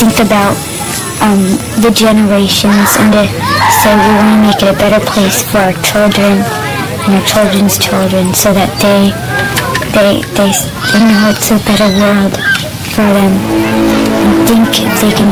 think about the generations and to say we want to make it a better place for our children and our children's children, so that they know it's a better world for them. I think if they can